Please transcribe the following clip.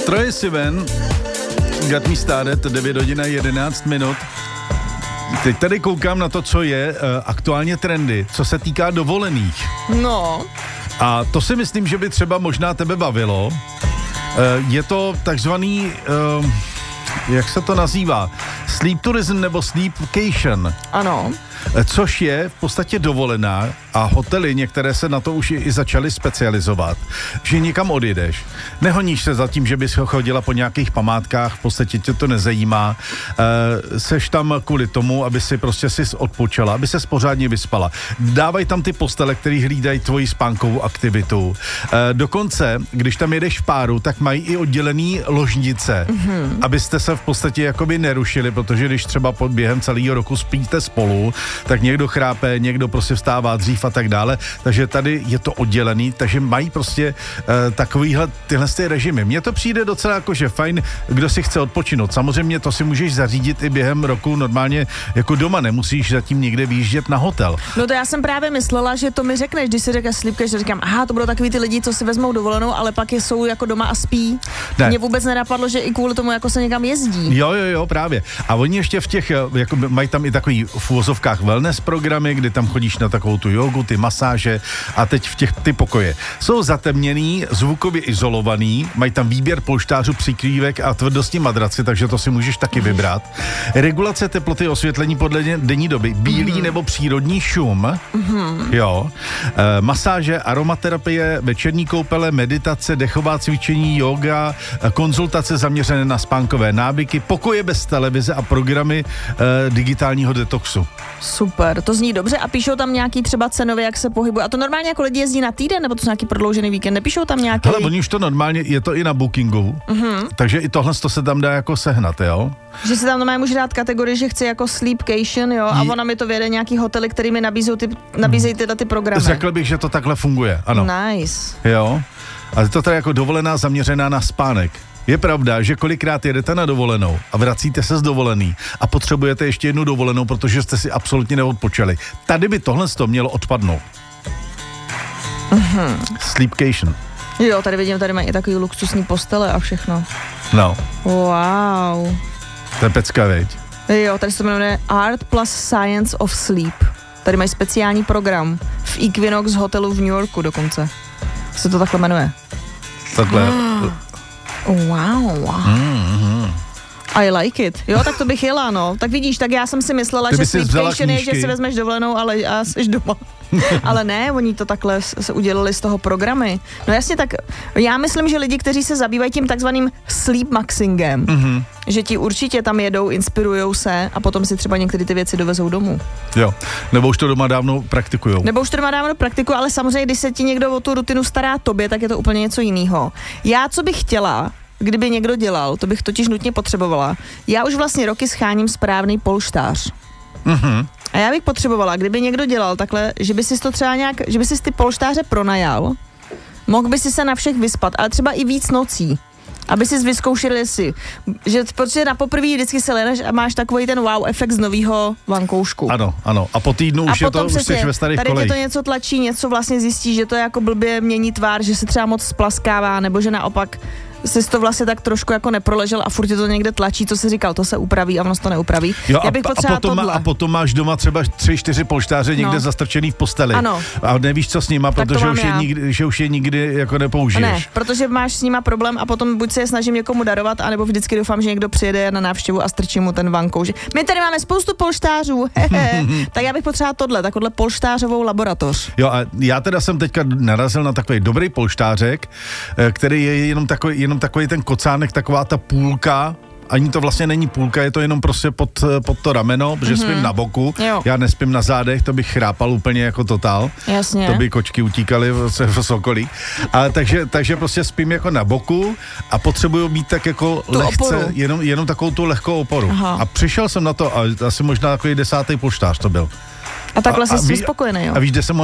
Troye Sivan, Got Me Started, 9 hodin a 11 minut. Teď tady koukám na to, co je aktuálně trendy, co se týká dovolených. No. A to si myslím, že by třeba možná tebe bavilo. Je to takzvaný, jak se to nazývá? Sleep tourism nebo sleepcation. Ano. Což je v podstatě dovolená a hotely, některé se na to už i začaly specializovat, že někam odjedeš. Nehoníš se za tím, že bys chodila po nějakých památkách, v podstatě tě to nezajímá. Seš tam kvůli tomu, aby si prostě odpočala, aby se pořádně vyspala. Dávají tam ty postele, které hlídají tvoji spánkovou aktivitu. Dokonce, když tam jedeš v páru, tak mají i oddělený ložnice, abyste se v podstatě jakoby nerušili, protože když třeba během celého roku spíte spolu, tak někdo chrápe, někdo prostě vstává dřív a tak dále, takže tady je to oddělený, takže mají prostě tyhle režimy. Mně to přijde docela jakože fajn, kdo si chce odpočinout. Samozřejmě to si můžeš zařídit i během roku normálně jako doma, nemusíš zatím někde vyjíždět na hotel. No to já jsem právě myslela, že to mi řekneš, když si řekneš sleepcash, že říkám, aha, to budou takový ty lidi, co si vezmou dovolenou, ale pak jsou jako doma a spí. Ne. Mně vůbec nenapadlo, že i kvůli tomu jako se někam jezdí. Jo, právě. A oni ještě v těch, jako mají tam i takový v uvozovkách wellness programy, kdy tam chodíš na takovou tu jogu, ty masáže a teď v těch ty pokoje. Jsou zatemněný, zvukově izolovaný, mají tam výběr polštářů, přikrývek a tvrdosti madraci, takže to si můžeš taky vybrat. Regulace teploty, osvětlení podle denní doby, bílý nebo přírodní šum, jo. Masáže, aromaterapie, večerní koupele, meditace, dechová cvičení, yoga, konzultace zaměřené na spánkové návyky, pokoje bez televize a programy digitálního detoxu. Super, to zní dobře a píšou tam nějaký třeba cenově, jak se pohybuje. A to normálně jako lidi jezdí na týden, nebo to jsou nějaký prodloužený víkend, nepíšou tam nějaký... Hele, oni už to normálně, je to i na Bookingu, takže i tohle to se tam dá jako sehnat, jo? Že si tam normálně může dát kategorii, že chci jako sleepcation, jo, a ona mi to vyjede nějaký hotely, který mi nabízejí tyhle ty programy. Řekl bych, že to takhle funguje, ano. Nice. Jo, a je to teda jako dovolená zaměřená na spánek. Je pravda, že kolikrát jedete na dovolenou a vracíte se z dovolený a potřebujete ještě jednu dovolenou, protože jste si absolutně neodpočali. Tady by tohle mělo odpadnout. Sleepcation. Jo, tady vidím, tady mají i takový luxusní postele a všechno. No. Wow. To je pecka, veď? Jo, tady se to jmenuje Art plus Science of Sleep. Tady mají speciální program v Equinox hotelu v New Yorku dokonce. Se to takhle jmenuje. Takhle. Wow. I like it. Jo, tak to bych jela, no. Tak vidíš, tak já jsem si myslela, že sleepcation je, že si vezmeš dovolenou, ale a jsi doma. Ale ne, oni to takhle se udělali z toho programy. No jasně, tak já myslím, že lidi, kteří se zabývají tím takzvaným sleep maxingem, že ti určitě tam jedou, inspirujou se a potom si třeba některé ty věci dovezou domů. Jo, nebo už to doma dávno praktikujou. Ale samozřejmě, když se ti někdo o tu rutinu stará tobě, tak je to úplně něco jiného. Já, co bych chtěla, kdyby někdo dělal, to bych totiž nutně potřebovala. Já už vlastně roky scháním správný polštář. A já bych potřebovala, kdyby někdo dělal takhle, že by si to třeba nějak, že by si ty polštáře pronajal, mohl by si se na všech vyspat, ale třeba i víc nocí. Aby si vyzkoušeli si, že protože na poprvé vždycky se leneš a máš takový ten wow efekt z novýho vankoušku. Ano. A po týdnu už je to, už jsi ve starých kolejích. Tady tě to něco tlačí, něco vlastně zjistí, že to jako blbě mění tvár, že se třeba moc splaskává, nebo že naopak jsi to vlastně tak trošku jako neproležel a furt tě to někde tlačí, co jsi říkal, to se upraví a ono se to neupraví. Jo, já bych potřebovala a potom máš doma třeba 3-4 polštáře někde zastrčený v posteli. Ano. A nevíš, co s nima, protože už je nikdy jako nepoužiješ. Ne, protože máš s nima problém a potom buď se je snažím někomu darovat, anebo vždycky doufám, že někdo přijede na návštěvu a strčí mu ten vankouš. My tady máme spoustu polštářů. Tak já bych potřebovala takovhle polštářovou laboratoř. Jo, a já teda jsem teďka narazil na takový dobrý polštářek, který je jenom takový ten kocánek, taková ta půlka, ani to vlastně není půlka, je to jenom prostě pod to rameno, protože spím na boku, já nespím na zádech, to bych chrápal úplně jako totál. Jasně. To by kočky utíkaly v sokolí. A takže prostě spím jako na boku a potřebuju mít tak jako lehce, jenom takovou tu lehkou oporu. Aha. A přišel jsem na to a asi možná takový 10. polštář to byl. A takhle jsi spokojený, jo? A víš, kde jsem